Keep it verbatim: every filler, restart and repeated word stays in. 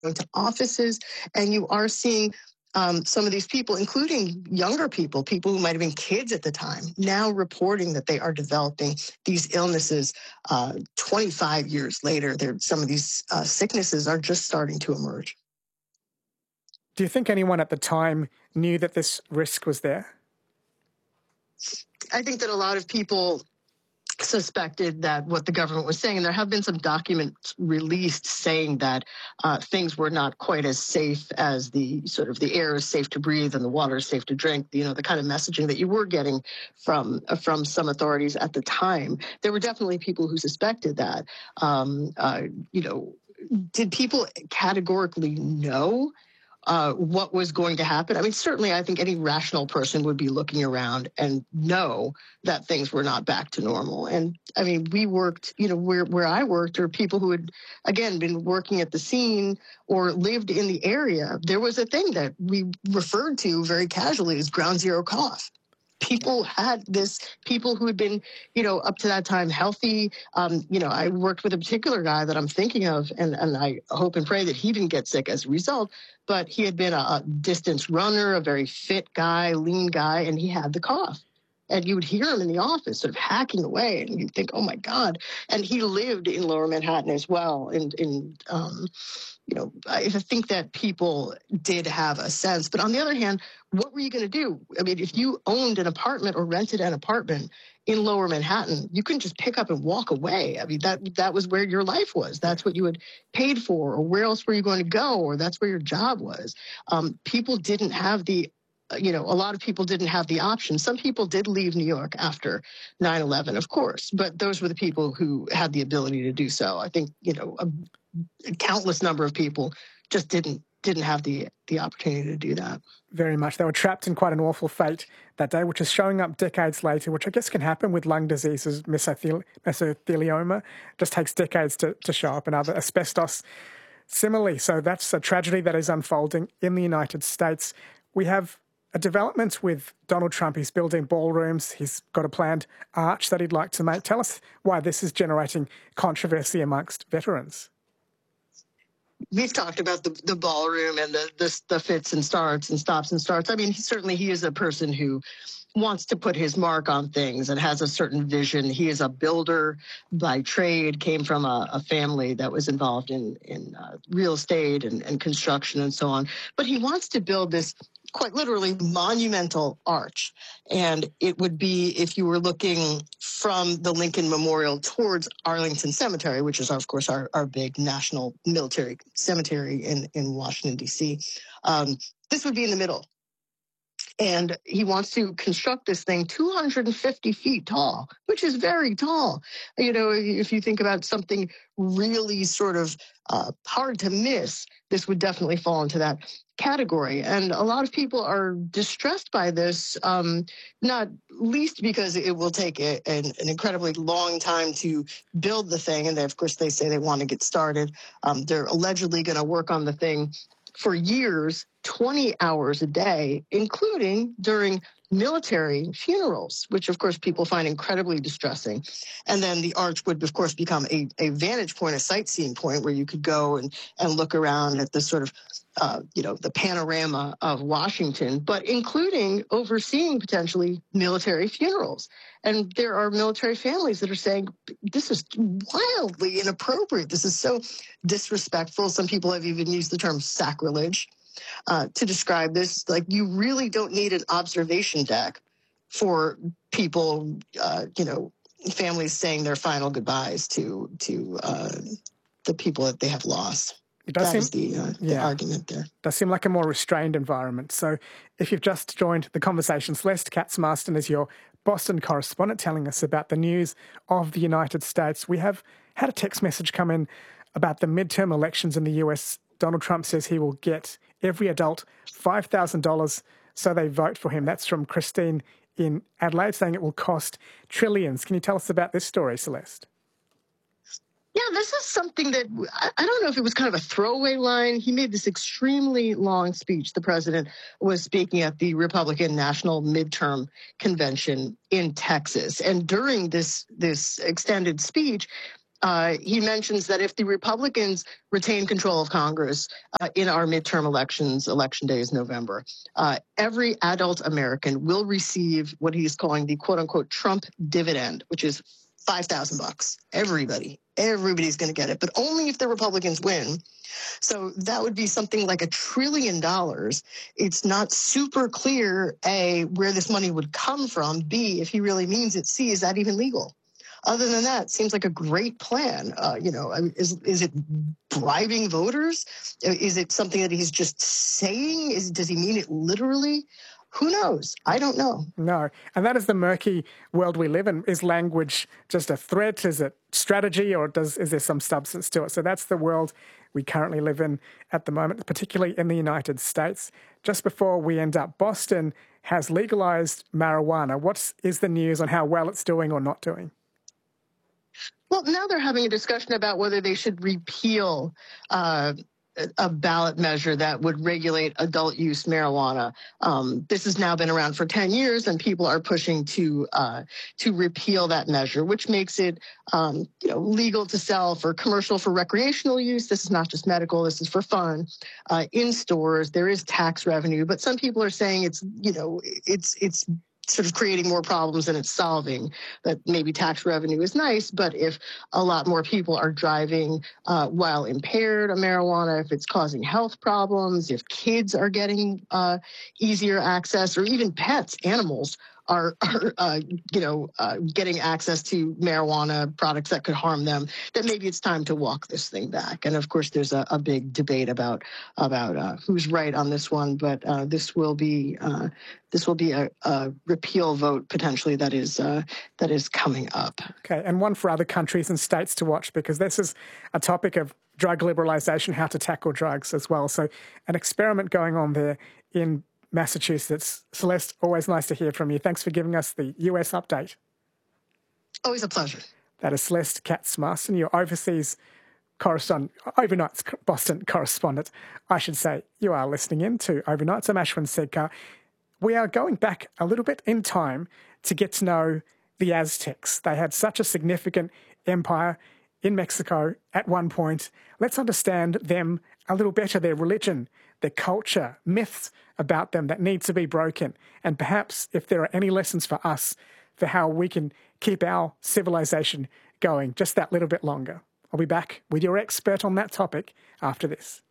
to offices, and you are seeing um, some of these people, including younger people, people who might have been kids at the time, now reporting that they are developing these illnesses uh, twenty-five years later. Some of these uh, sicknesses are just starting to emerge. Do you think anyone at the time knew that this risk was there? I think that a lot of people suspected that what the government was saying, and there have been some documents released saying that uh, things were not quite as safe as the sort of the air is safe to breathe and the water is safe to drink, you know, the kind of messaging that you were getting from uh, from some authorities at the time. There were definitely people who suspected that. Um, uh, you know, did people categorically know Uh, what was going to happen? I mean, certainly I think any rational person would be looking around and know that things were not back to normal. And I mean, we worked, you know, where, where I worked, or people who had, again, been working at the scene or lived in the area. There was a thing that we referred to very casually as ground zero cough. People had this, people who had been, you know, up to that time healthy. Um, you know, I worked with a particular guy that I'm thinking of, and, and I hope and pray that he didn't get sick as a result, but he had been a, a distance runner, a very fit guy, lean guy, and he had the cough. And you would hear him in the office sort of hacking away, and you'd think, oh my God. And he lived in Lower Manhattan as well. And, in, um, you know, I think that people did have a sense. But on the other hand, what were you going to do? I mean, if you owned an apartment or rented an apartment in Lower Manhattan, you couldn't just pick up and walk away. I mean, that that was where your life was. That's what you had paid for, or where else were you going to go, or that's where your job was. Um, people didn't have the you know, a lot of people didn't have the option. Some people did leave New York after nine eleven, of course, but those were the people who had the ability to do so. I think, you know, a, a countless number of people just didn't didn't have the the opportunity to do that. Very much. They were trapped in quite an awful fate that day, which is showing up decades later, which I guess can happen with lung diseases, mesothel- mesothelioma. It just takes decades to, to show up, and other asbestos similarly. So that's a tragedy that is unfolding in the United States. We have a development with Donald Trump. He's building ballrooms. He's got a planned arch that he'd like to make. Tell us why this is generating controversy amongst veterans. We've talked about the, the ballroom and the, the the fits and starts and stops and starts. I mean, he, certainly he is a person who wants to put his mark on things and has a certain vision. He is a builder by trade, came from a, a family that was involved in, in uh, real estate and, and construction and so on. But he wants to build this quite literally monumental arch. And it would be, if you were looking from the Lincoln Memorial towards Arlington Cemetery, which is, of course, our, our big national military cemetery in, in Washington, D C, um, this would be in the middle. And he wants to construct this thing two hundred fifty feet tall, which is very tall. You know, if you think about something really sort of uh, hard to miss, this would definitely fall into that category. And a lot of people are distressed by this, um, not least because it will take a, an, an incredibly long time to build the thing. And they, of course, they say they want to get started. Um, they're allegedly going to work on the thing for years, twenty hours a day, including during military funerals, which, of course, people find incredibly distressing. And then the arch would, of course, become a, a vantage point, a sightseeing point where you could go and, and look around at the sort of, uh, you know, the panorama of Washington, but including overseeing potentially military funerals. And there are military families that are saying, this is wildly inappropriate. This is so disrespectful. Some people have even used the term sacrilege uh, to describe this. Like, you really don't need an observation deck for people, uh, you know, families saying their final goodbyes to to uh, the people that they have lost. It does that seem, is the, uh, yeah, the argument there. Does seem like a more restrained environment. So if you've just joined the conversation, Celeste Katz-Marston is your Boston correspondent telling us about the news of the United States. We have had a text message come in about the midterm elections in the U S. Donald Trump says he will get every adult five thousand dollars so they vote for him. That's from Christine in Adelaide, saying it will cost trillions. Can you tell us about this story, Celeste? Yeah, this is something that, I don't know if it was kind of a throwaway line. He made this extremely long speech. The president was speaking at the Republican National Midterm Convention in Texas. And during this, this extended speech, Uh, he mentions that if the Republicans retain control of Congress uh, in our midterm elections, election day is November, uh, every adult American will receive what he's calling the quote unquote Trump dividend, which is five thousand bucks. Everybody, everybody's going to get it, but only if the Republicans win. So that would be something like a trillion dollars. It's not super clear, A, where this money would come from. B, if he really means it. C, is that even legal? Other than that, it seems like a great plan. Uh, you know, is is it bribing voters? Is it something that he's just saying? Is does he mean it literally? Who knows? I don't know. No. And that is the murky world we live in. Is language just a threat? Is it strategy, or does is there some substance to it? So that's the world we currently live in at the moment, particularly in the United States. Just before we end up, Boston has legalized marijuana. What is the news on how well it's doing or not doing? Well, now they're having a discussion about whether they should repeal uh, a ballot measure that would regulate adult use marijuana. Um, this has now been around for ten years, and people are pushing to uh, to repeal that measure, which makes it um, you know legal to sell for commercial, for recreational use. This is not just medical. This is for fun. Uh, in stores, there is tax revenue, but some people are saying it's you know it's it's. sort of creating more problems than it's solving. That maybe tax revenue is nice, but if a lot more people are driving uh, while impaired on marijuana, if it's causing health problems, if kids are getting uh, easier access, or even pets, animals are, are uh, you know, uh, getting access to marijuana products that could harm them, then maybe it's time to walk this thing back. And of course, there's a, a big debate about about uh, who's right on this one, but uh, this will be uh, this will be a, a repeal vote potentially that is uh, that is coming up. Okay, and one for other countries and states to watch, because this is a topic of drug liberalization, how to tackle drugs as well. So an experiment going on there in Massachusetts. Celeste, always nice to hear from you. Thanks for giving us the U S update. Always a pleasure. That is Celeste Katz-Marston, your overseas correspondent, overnight Boston correspondent, I should say. You are listening in to Overnights. I'm Ashwin Sedkar. We are going back a little bit in time to get to know the Aztecs. They had such a significant empire in Mexico at one point. Let's understand them a little better, their religion, their culture, myths about them that need to be broken. And perhaps if there are any lessons for us for how we can keep our civilization going just that little bit longer. I'll be back with your expert on that topic after this.